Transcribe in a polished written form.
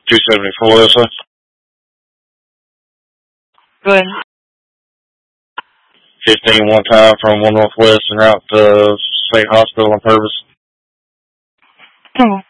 274, sir. Go ahead. 15 one time from 1 Northwest and route to State Hospital on purpose. Oh.